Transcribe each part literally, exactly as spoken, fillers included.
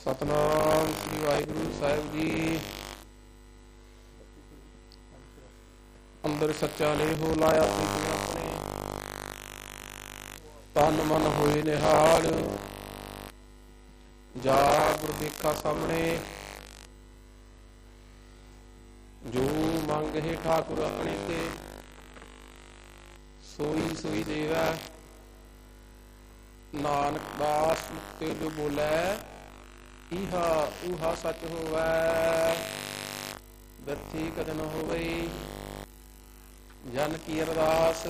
ਸਤਨਾਮ ਸ੍ਰੀ ਵਾਹਿਗੁਰੂ ਸਾਹਿਬ ਜੀ। ਅੰਦਰ ਸੱਚਾ ਨੇਹੋ ਲਾਇਆ ਪ੍ਰੀਤਮ ਆਪਣੇ, ਤਨ ਮਨ ਹੋਏ ਨਿਹਾਲ। ਜਾ ਗੁਰ ਦੇਖਾ ਸਾਹਮਣੇ, ਜੋ ਮੰਗਹਿ ਠਾਕੁਰ ਆਪਣੇ ਤੇ, ਸੋਈ ਸੋਈ ਦੇਵੈ। ਨਾਨਕ ਦਾਸ ਮੁਕਤੇ ਜੋ ਬੋਲੇ, ਇਹਾ ਉਹਾ ਸੱਚ ਹੋਵੈ। ਬਿਰਥੀ ਕਦੇ ਨ ਹੋਵਈ, ਜਨ ਕੀ ਅਰਦਾਸ।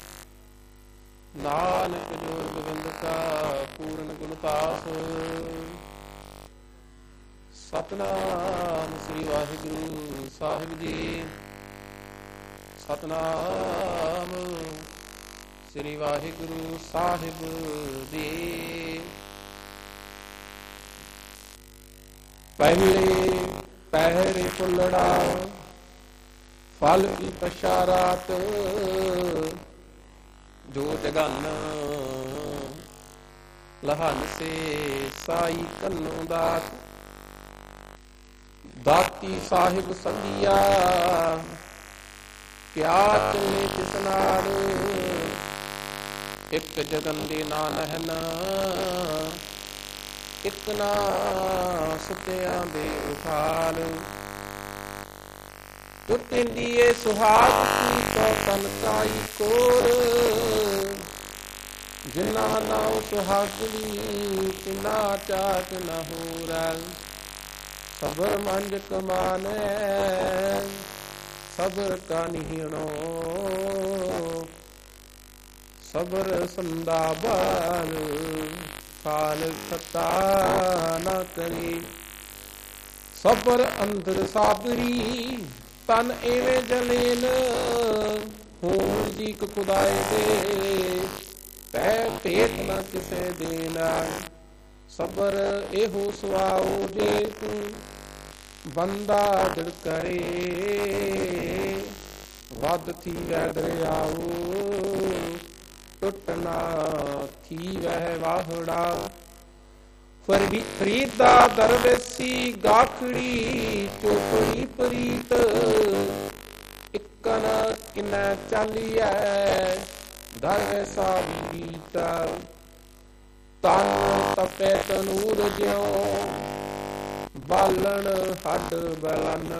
ਨਾਨਕ ਜੋ ਗੋਬਿੰਦ ਕਾ ਪੂਰਨ ਗੁਣਤਾਸ। ਸਤਨਾਮ ਸ੍ਰੀ ਵਾਹਿਗੁਰੂ ਸਾਹਿਬ ਜੀ। ਸਤਨਾਮ ਸ੍ਰੀ ਵਾਹਿਗੁਰੂ ਸਾਹਿਬ ਜੀ। ਪਹਿਲੇ ਪਹਿਰੇ ਫੁੱਲੜਾ, ਫਲ ਕੀ ਪਛਾਰਾਤ। ਜੋ ਜਗਨ ਲਹਨ ਸੇ ਸਾਈ ਕੰਨੋਂ ਦਾਤ। ਦਾਤੀ ਸਾਹਿਬ ਸੰਗਿਆ, ਕਿਆ ਚਲੇ ਜਿਸ ਨਾਲ। ਇੱਕ ਜਗਨ ਦੇ ਨਾ ਨਹਿਨ, ਇੱਕ ਨਾ ਸੁਤਿਆਂ ਦੇ ਉਠਾਲ। ਉਤਿੰਦੀਏ ਸੁਹਾਗ ਕੀ ਤੋ ਤਨ ਕਾਈ ਕੋਰ। ਜਿਨਾ ਨਾਉ ਸੁਹਾਗਣੀ, ਤਿਨਾ ਚਾਕ ਨ ਹੋਰੈ। ਸਬਰ ਮੰਜ ਕਮਾਨੈ, ਸਬਰ ਕਾ ਨਿਹਣੋ। ਸਬਰ ਸੰਦਾ ਬਾਲ, ਕਾਲ ਖਤਾ ਨਾ ਕਰੀ। ਸਬਰ ਅੰਦਰ ਸਾਬਰੀ, ਤਨ ਐਵੇਂ ਜਲੇਨ। ਹੋਣ ਦੀ ਇੱਕ ਖੁਦਾਏ ਦੇ, ਪੈ ਭੇਤ ਨਾ ਕਿਸੇ ਦੇਣਾ। ਸਬਰ ਇਹੋ ਸੁਆਉ, ਜੇ ਤੂੰ ਬੰਦਾ ਦਿਲ ਕਰੇ। ਵੱਧ ਥੀਵੈ ਦਰਿਆਉ, ਟੁੱਟਣਾ ਥੀਵੈ ਵਾਹੜਾ। ਫਰੀਦਾ ਦਰਵੇਸੀ ਗਾਖੜੀ, ਚੋਪੜੀ ਪ੍ਰੀਤ। ਇਕਨ ਕਿਨੈ ਚਾਲੀਐ, ਦਰਵੇਸਾ ਬੀਤ। ਤਨ ਤਪੈ ਤਨੂਰ ਜਿਉ, ਬਾਲਣ ਹੱਡ ਬਲਨ।